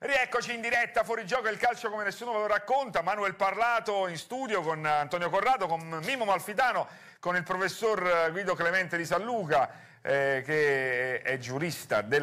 Rieccoci in diretta, fuori gioco il calcio come nessuno ve lo racconta. Manuel Parlato in studio con Antonio Corrado, con Mimmo Malfitano, con il professor Guido Clemente di San Luca, che è giurista